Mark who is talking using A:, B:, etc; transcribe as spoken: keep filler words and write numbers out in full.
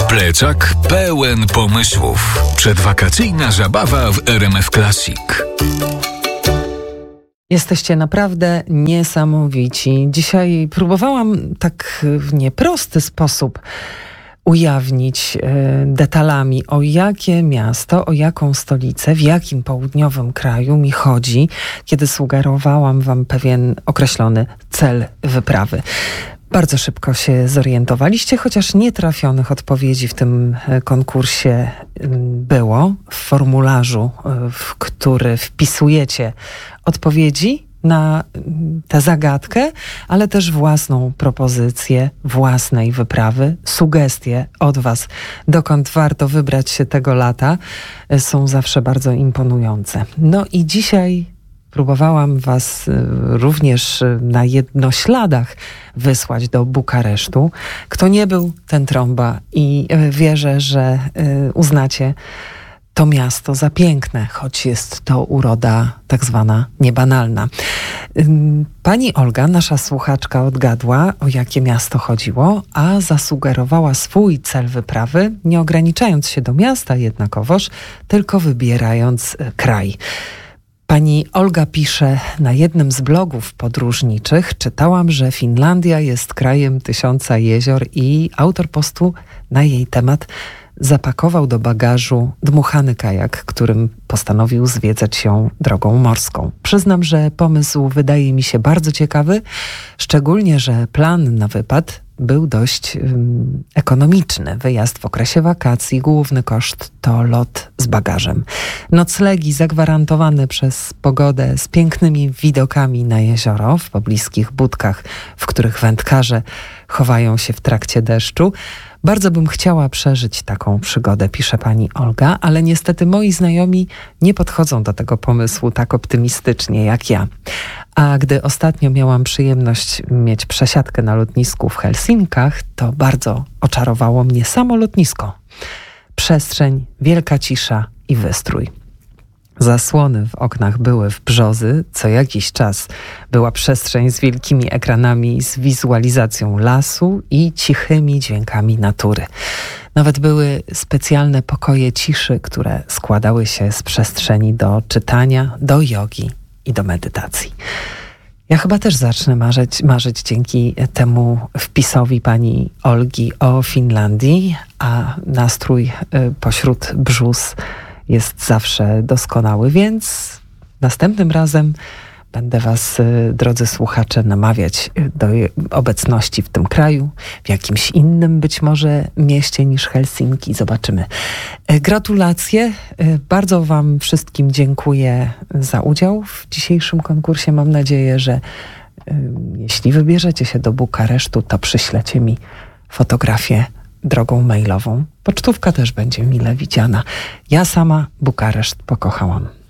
A: Plecak pełen pomysłów. Przedwakacyjna zabawa w R M F Classic.
B: Jesteście naprawdę niesamowici. Dzisiaj próbowałam tak w nieprosty sposób ujawnić e, detalami, o jakie miasto, o jaką stolicę, w jakim południowym kraju mi chodzi, kiedy sugerowałam wam pewien określony cel wyprawy. Bardzo szybko się zorientowaliście, chociaż nietrafionych odpowiedzi w tym konkursie było. W formularzu, w który wpisujecie odpowiedzi na tę zagadkę, ale też własną propozycję własnej wyprawy, sugestie od was, dokąd warto wybrać się tego lata, są zawsze bardzo imponujące. No i dzisiaj próbowałam was również na jednośladach wysłać do Bukaresztu. Kto nie był, ten trąba i wierzę, że uznacie to miasto za piękne, choć jest to uroda tak zwana niebanalna. Pani Olga, nasza słuchaczka, odgadła, o jakie miasto chodziło, a zasugerowała swój cel wyprawy, nie ograniczając się do miasta jednakowoż, tylko wybierając kraj. Pani Olga pisze na jednym z blogów podróżniczych: czytałam, że Finlandia jest krajem tysiąca jezior, i autor postu na jej temat zapakował do bagażu dmuchany kajak, którym postanowił zwiedzać ją drogą morską. Przyznam, że pomysł wydaje mi się bardzo ciekawy, szczególnie że plan na wypad był dość um, ekonomiczny. Wyjazd w okresie wakacji, główny koszt to lot z bagażem. Noclegi zagwarantowane przez pogodę z pięknymi widokami na jezioro w pobliskich budkach, w których wędkarze chowają się w trakcie deszczu. Bardzo bym chciała przeżyć taką przygodę, pisze pani Olga, ale niestety moi znajomi nie podchodzą do tego pomysłu tak optymistycznie jak ja. A gdy ostatnio miałam przyjemność mieć przesiadkę na lotnisku w Helsinkach, to bardzo oczarowało mnie samo lotnisko. Przestrzeń, wielka cisza i wystrój. Zasłony w oknach były w brzozy, co jakiś czas była przestrzeń z wielkimi ekranami, z wizualizacją lasu i cichymi dźwiękami natury. Nawet były specjalne pokoje ciszy, które składały się z przestrzeni do czytania, do jogi i do medytacji. Ja chyba też zacznę marzyć, marzyć dzięki temu wpisowi pani Olgi o Finlandii, a nastrój y, pośród brzus jest zawsze doskonały, więc następnym razem będę was, drodzy słuchacze, namawiać do obecności w tym kraju, w jakimś innym być może mieście niż Helsinki. Zobaczymy. Gratulacje. Bardzo wam wszystkim dziękuję za udział w dzisiejszym konkursie. Mam nadzieję, że jeśli wybierzecie się do Bukaresztu, to przyślecie mi fotografię drogą mailową. Pocztówka też będzie mile widziana. Ja sama Bukareszt pokochałam.